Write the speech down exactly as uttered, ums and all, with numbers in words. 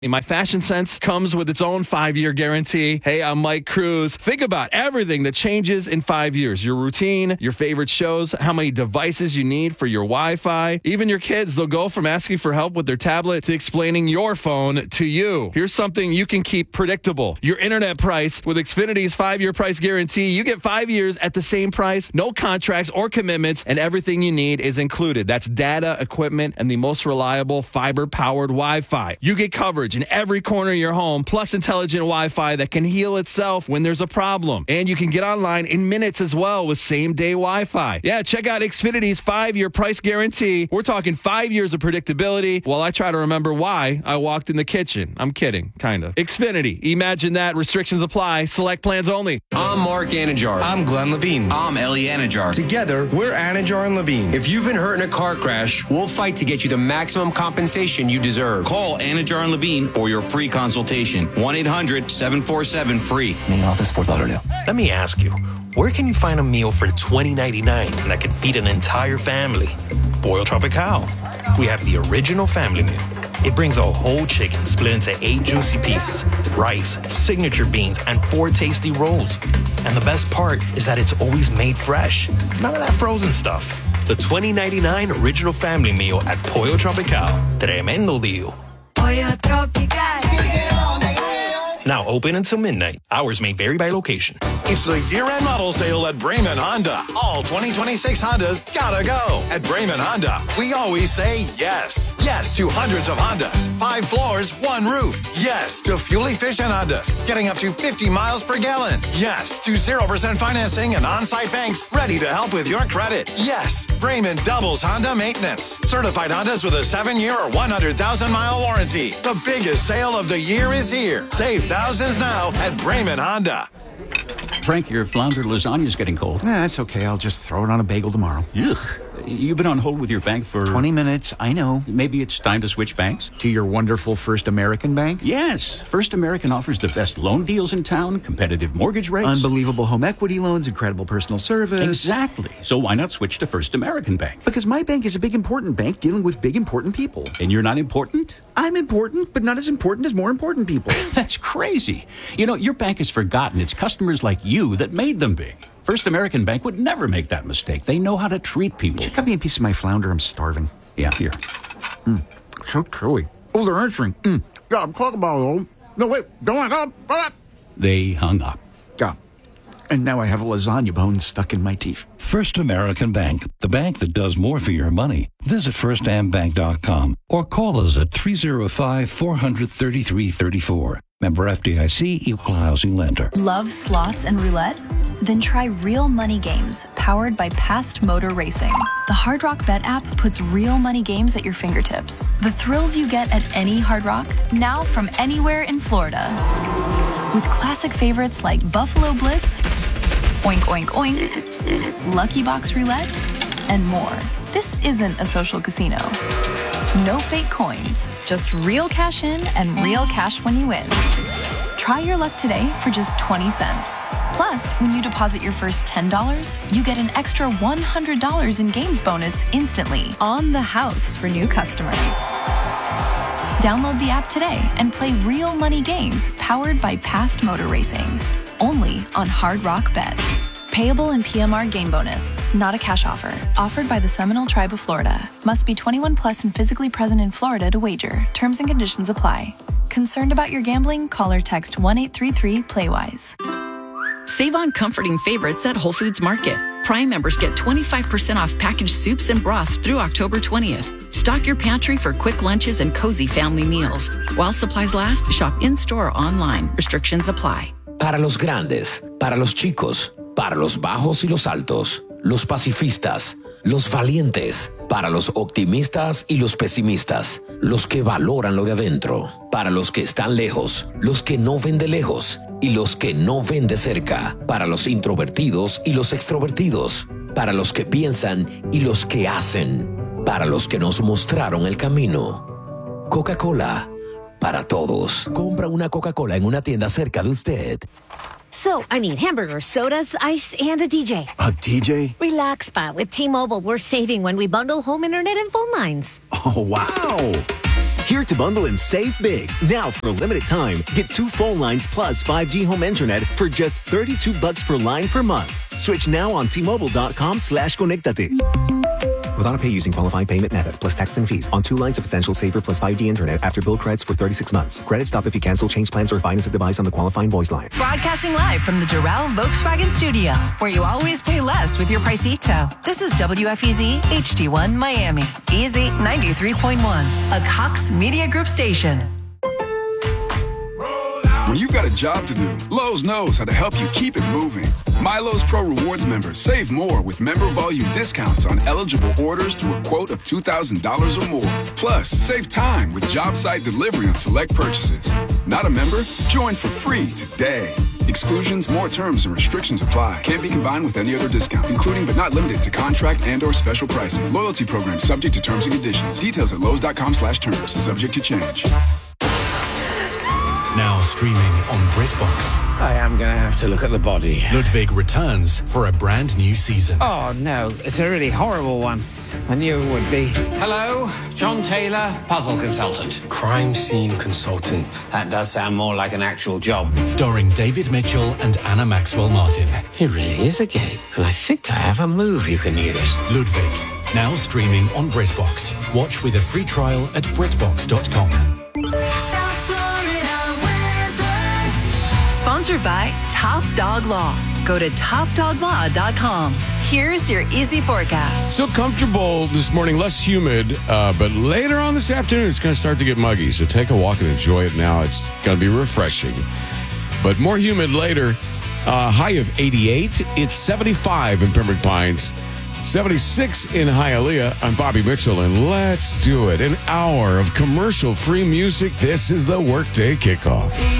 My fashion sense comes with its own five-year guarantee. Hey, I'm Mike Cruz. Think about everything that changes in five years. Your routine, your favorite shows, how many devices you need for your Wi-Fi. Even your kids, they'll go from asking for help with their tablet to explaining your phone to you. Here's something you can keep predictable. Your internet price with Xfinity's five-year price guarantee. You get five years at the same price, no contracts or commitments, and everything you need is included. That's data, equipment, and the most reliable fiber-powered Wi-Fi. You get coverage in every corner of your home, plus intelligent Wi-Fi that can heal itself when there's a problem. And you can get online in minutes as well with same-day Wi-Fi. Yeah, check out Xfinity's five-year price guarantee. We're talking five years of predictability while I try to remember why I walked in the kitchen. I'm kidding, kind of. Xfinity. Imagine that. Restrictions apply. Select plans only. I'm Mark Anajar. I'm Glenn Levine. I'm Ellie Anajar. Together, we're Anajar and Levine. If you've been hurt in a car crash, we'll fight to get you the maximum compensation you deserve. Call Anajar and Levine for your free consultation. one eight hundred seven four seven free. Main office, Fort Lauderdale. Let me ask you, where can you find a meal for twenty ninety-nine that can feed an entire family? Pollo Tropical. We have the original family meal. It brings a whole chicken split into eight juicy pieces, rice, signature beans, and four tasty rolls. And the best part is that it's always made fresh. None of that frozen stuff. The twenty ninety-nine original family meal at Pollo Tropical. Tremendo deal. Pollo Tropical. Now open until midnight. Hours may vary by location. It's the year-end model sale at Brayman Honda. All twenty twenty-six Hondas gotta go. At Brayman Honda, we always say yes. Yes to hundreds of Hondas. Five floors, one roof. Yes to fuel-efficient Hondas, getting up to fifty miles per gallon. Yes to zero percent financing and on-site banks ready to help with your credit. Yes, Brayman doubles Honda maintenance. Certified Hondas with a seven-year or one hundred thousand mile warranty. The biggest sale of the year is here. Save thousands now at Brayman Honda. Frank, your flounder lasagna's getting cold. Nah, it's okay. I'll just throw it on a bagel tomorrow. Ugh. You've been on hold with your bank for... twenty minutes, I know. Maybe it's time to switch banks? To your wonderful First American Bank? Yes. First American offers the best loan deals in town, competitive mortgage rates. Unbelievable home equity loans, incredible personal service. Exactly. So why not switch to First American Bank? Because my bank is a big, important bank dealing with big, important people. And you're not important? I'm important, but not as important as more important people. That's crazy. You know, your bank has forgotten it's customers like you that made them big. First American Bank would never make that mistake. They know how to treat people. Cut me a piece of my flounder. I'm starving. Yeah, here. Mm, so chewy. Oh, they're answering. Mm. Yeah, I'm talking about it. No, wait. Go on. Up. Up. They hung up. Yeah. And now I have a lasagna bone stuck in my teeth. First American Bank, the bank that does more for your money. Visit first am bank dot com or call us at three oh five, four hundred, thirty-three thirty-four. Member F D I C, Equal Housing Lender. Love slots and roulette? Then try Real Money Games, powered by Past Motor Racing. The Hard Rock Bet app puts real money games at your fingertips. The thrills you get at any Hard Rock, now from anywhere in Florida. With classic favorites like Buffalo Blitz, Oink Oink Oink, Lucky Box Roulette, and more. This isn't a social casino. No fake coins, just real cash in and real cash when you win. Try your luck today for just twenty cents. Plus, when you deposit your first ten dollars, you get an extra one hundred dollars in games bonus instantly on the house for new customers. Download the app today and play real money games powered by Past Motor Racing. Only on Hard Rock Bet. Payable in P M R game bonus. Not a cash offer. Offered by the Seminole Tribe of Florida. Must be twenty-one plus and physically present in Florida to wager. Terms and conditions apply. Concerned about your gambling? Call or text one eight three three play wise. Save on comforting favorites at Whole Foods Market. Prime members get twenty-five percent off packaged soups and broths through October twentieth. Stock your pantry for quick lunches and cozy family meals. While supplies last, shop in-store or online. Restrictions apply. Para los grandes, para los chicos, para los bajos y los altos, los pacifistas, los valientes, para los optimistas y los pesimistas, los que valoran lo de adentro, para los que están lejos, los que no ven de lejos y los que no ven de cerca, para los introvertidos y los extrovertidos, para los que piensan y los que hacen, para los que nos mostraron el camino. Coca-Cola, para todos. Compra una Coca-Cola en una tienda cerca de usted. So, I mean, hamburgers, sodas, ice, and a D J. A D J? Relax, Pa. With T-Mobile, we're saving when we bundle home internet and phone lines. Oh, wow. Here to bundle and save big. Now for a limited time, get two phone lines plus five G home internet for just thirty-two bucks per line per month. Switch now on T-Mobile.com slash Conectate. With auto pay using qualifying payment method plus taxes and fees on two lines of Essential Saver plus five G internet after bill credits for thirty-six months. Credit stop if you cancel, change plans, or finance a device on the qualifying voice line. Broadcasting live from the Doral Volkswagen Studio, where you always pay less with your Pricito. This is W F E Z H D one Miami. Easy ninety-three point one, a Cox Media Group station. When you've got a job to do, Lowe's knows how to help you keep it moving. My Lowe's Pro Rewards members save more with member volume discounts on eligible orders through a quote of two thousand dollars or more. Plus, save time with job site delivery on select purchases. Not a member? Join for free today. Exclusions, more terms, and restrictions apply. Can't be combined with any other discount, including but not limited to contract and or special pricing. Loyalty program subject to terms and conditions. Details at Lowe's.com slash terms. Subject to change. Now streaming on BritBox. I am going to have to look at the body. Ludwig returns for a brand new season. Oh, no. It's a really horrible one. I knew it would be. Hello, John Taylor, puzzle consultant. Crime scene consultant. That does sound more like an actual job. Starring David Mitchell and Anna Maxwell Martin. It really is a game, and I think I have a move you can use. Ludwig, now streaming on BritBox. Watch with a free trial at Britbox dot com. Sponsored by Top Dog Law. Go to top dog law dot com. Here's your easy forecast. Still comfortable this morning, less humid, uh, but later on this afternoon, it's going to start to get muggy. So take a walk and enjoy it now. It's going to be refreshing. But more humid later. Uh, high of eighty-eight. It's seventy-five in Pembroke Pines. seventy-six in Hialeah. I'm Bobby Mitchell, and let's do it. An hour of commercial-free music. This is the Workday Kickoff.